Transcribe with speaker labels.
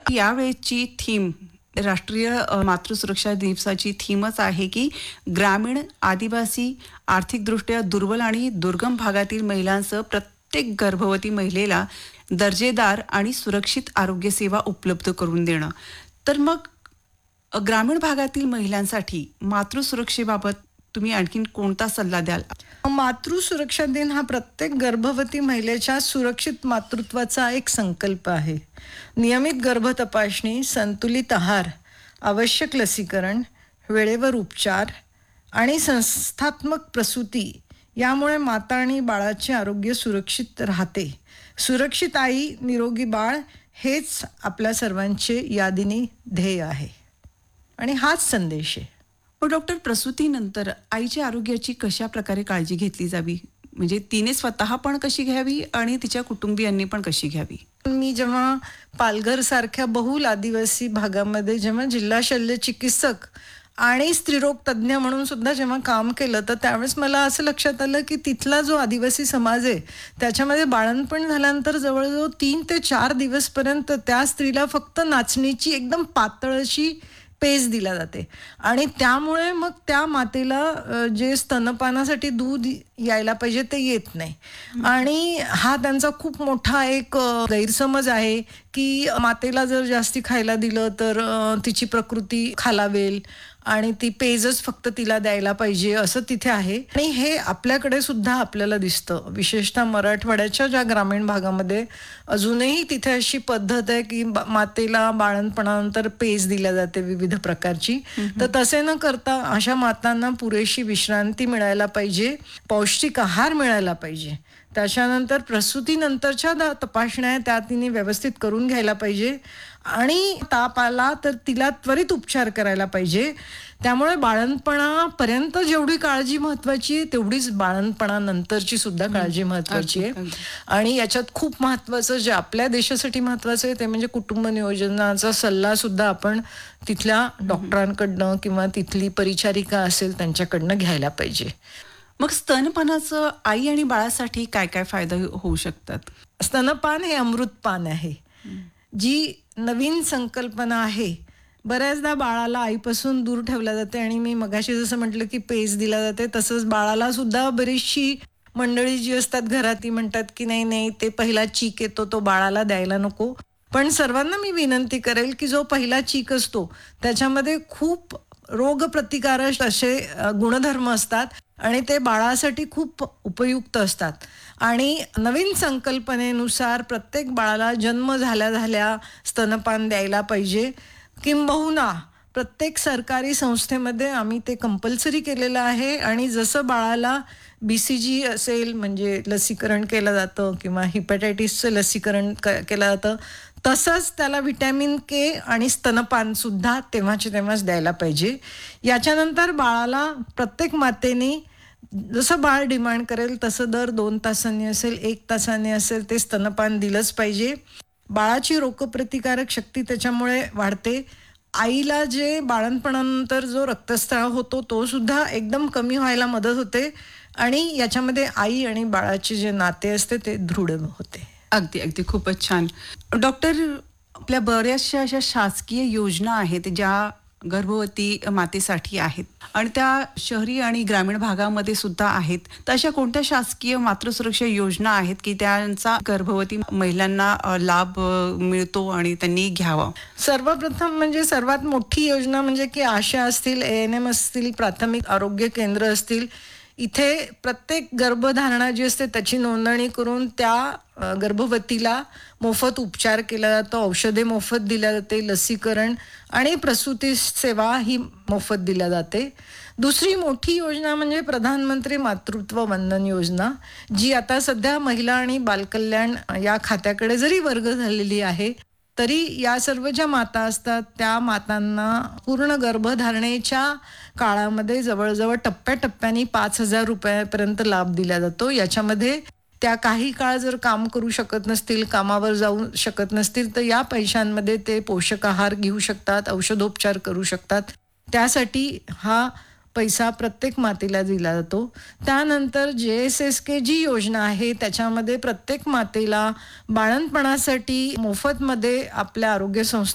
Speaker 1: यावेळची theme राष्ट्रीय मातृसुरक्षा दिवसाची थीमच आहे की ग्रामीण, आदिवासी, आर्थिकदृष्ट्या दुर्बल आणि दुर्गम भागातील महिलांसह प्रत्येक गर्भवती महिलेला दर्जेदार आणि सुरक्षित आरोग्य सेवा उपलब्ध करून देणं. तर मग ग्रामीण भागातील महिलांसाठी मातृसुरक्षेबाबत तुम्ही आणखीन कोणता सल्ला द्याल?
Speaker 2: मातृसुरक्षा दिन हा प्रत्येक गर्भवती महिलेच्या सुरक्षित मातृत्वाचा एक संकल्प आहे. नियमित गर्भ तपासणी, संतुलित आहार, आवश्यक लसीकरण, वेळेवर उपचार आणि संस्थात्मक प्रसूती यामुळे माता आणि बाळाचे आरोग्य सुरक्षित राहते. सुरक्षित आई, निरोगी बाळ हेच आपल्या सर्वांचे यादिनी ध्येय आहे आणि हाच संदेश आहे.
Speaker 1: डॉक्टर, प्रसूतीनंतर आईच्या आरोग्याची कशा प्रकारे काळजी घेतली जावी? म्हणजे तिने स्वतः पण कशी घ्यावी आणि तिच्या कुटुंबियांनी पण कशी घ्यावी?
Speaker 2: मी जेव्हा पालघर सारख्या बहुल आदिवासी भागामध्ये जेव्हा जिल्हा शल्य चिकित्सक आणि स्त्रीरोग तज्ज्ञ म्हणून सुद्धा जेव्हा काम केलं, तर त्यावेळेस मला असं लक्षात आलं की तिथला जो आदिवासी समाज आहे त्याच्यामध्ये बाळंतपण झाल्यानंतर जवळजवळ 3 ते 4 दिवसपर्यंत त्या स्त्रीला फक्त नाचणीची एकदम पातळ अशी पेज दिला जाते आणि त्यामुळे मग त्या मातेला जे स्तनपानासाठी दूध यायला पाहिजे ते येत नाही. आणि हा त्यांचा खूप मोठा एक गैरसमज आहे की मातेला जर जास्ती खायला दिलं तर तिची प्रकृती खालावेल आणि ती पेजच फक्त तिला द्यायला पाहिजे असं तिथे आहे. आणि हे आपल्याकडे सुद्धा आपल्याला दिसतं, विशेषतः मराठवाड्याच्या ज्या ग्रामीण भागामध्ये अजूनही तिथे अशी पद्धत आहे की मातेला बाळंतपणानंतर पेज दिल्या जाते विविध प्रकारची. तर तसे न करता अशा मातांना पुरेशी विश्रांती मिळायला पाहिजे, पौष्टिक आहार मिळायला पाहिजे. त्याच्यानंतर प्रसूतीनंतरच्या तपासण्या त्या तिने व्यवस्थित करून घ्यायला पाहिजे आणि ताप आला तर तिला त्वरित उपचार करायला पाहिजे. त्यामुळे बाळंतपणापर्यंत जेवढी काळजी महत्वाची आहे तेवढीच बाळंतपणानंतरची सुद्धा काळजी महत्वाची आहे. आणि याच्यात खूप महत्वाचं जे आपल्या देशासाठी महत्वाचं आहे ते म्हणजे कुटुंब नियोजनाचा सल्ला सुद्धा आपण तिथल्या डॉक्टरांकडनं किंवा तिथली परिचारिका असेल त्यांच्याकडनं घ्यायला पाहिजे.
Speaker 1: मग स्तनपानाचं आई आणि बाळासाठी काय काय फायदा होऊ शकतात?
Speaker 2: स्तनपान हे अमृतपान आहे. जी नवीन संकल्पना आहे, बऱ्याचदा बाळाला आईपासून दूर ठेवल्या जाते आणि मी मगाशी जसं म्हटलं की पेज दिला जाते, तसंच बाळाला सुद्धा बरीचशी मंडळी जी असतात घरात ती म्हणतात की नाही नाही ते पहिला चीक येतो तो बाळाला द्यायला नको. पण सर्वांना मी विनंती करेल की जो पहिला चीक असतो त्याच्यामध्ये खूप रोगप्रतिकारक असे गुणधर्म असतात आणि ते बाळासाठी खूप उपयुक्त असतात. आणि नवीन संकल्पनेनुसार प्रत्येक बाळाला जन्म झाल्या स्तनपान द्यायला पाहिजे. किंबहुना प्रत्येक सरकारी संस्थेमध्ये आम्ही ते कंपल्सरी केलेलं आहे. आणि जसं बाळाला BCG असेल म्हणजे लसीकरण केलं जातं किंवा हिपॅटायटिसचं लसीकरण केलं जातं, तसंच त्याला व्हिटॅमिन K आणि स्तनपान सुद्धा तेव्हाच द्यायला पाहिजे. याच्यानंतर बाळाला प्रत्येक मातेने जसं बाळ डिमांड करेल तसं दर 2 तासांनी असेल 1 तासाने असेल ते स्तनपान दिलंच पाहिजे. बाळाची रोगप्रतिकारक शक्ती त्याच्यामुळे वाढते. आईला जे बाळंतपणानंतर जो रक्तस्राव होतो तो सुद्धा एकदम कमी व्हायला मदत होते आणि याच्यामध्ये आई आणि बाळाचे जे नाते असते ते दृढ होते.
Speaker 1: अगदी अगदी खूपच छान. डॉक्टर, आपल्या बऱ्याचशा अशा शासकीय योजना आहेत ज्या गर्भवती मातेसाठी आहेत आणि त्या शहरी आणि ग्रामीण भागामध्ये सुद्धा आहेत. तर अशा कोणत्या शासकीय मातृसुरक्षा योजना आहेत की त्यांचा गर्भवती महिलांना लाभ मिळतो आणि त्यांनी घ्यावा?
Speaker 2: सर्वप्रथम म्हणजे सर्वात मोठी योजना म्हणजे की आशा असतील, ANM असतील, प्राथमिक आरोग्य केंद्र असतील, इथे प्रत्येक गर्भधारणा जी असते त्याची नोंदणी करून त्या गर्भवतीला मोफत उपचार केला जातो, औषधे मोफत दिल्या जाते, लसीकरण आणि प्रसूती सेवा ही मोफत दिल्या जाते. दुसरी मोठी योजना म्हणजे प्रधानमंत्री मातृत्व वंदन योजना, जी आता सध्या महिला आणि बालकल्याण या खात्याकडे जरी वर्ग झालेली आहे तरी या सर्व ज्या माता असतात त्या मातांना पूर्ण गर्भधारणेच्या काळामध्ये जवळजवळ टप्प्याटप्प्याने 5,000 रुपयापर्यंत लाभ दिला जातो. याच्यामध्ये त्या काही काळ जर काम करू शकत नसतील, कामावर जाऊ शकत नसतील तर या पैशांमध्ये ते पोषक आहार घेऊ शकतात, औषधोपचार करू शकतात. त्यासाठी हा पैसा प्रत्येक मातेला दिला जातो. त्यानंतर JSSK जी योजना आहे त्याच्यामध्ये प्रत्येक मातेला बाळंतपणासाठी मोफतमध्ये आपल्या आरोग्य संस्थे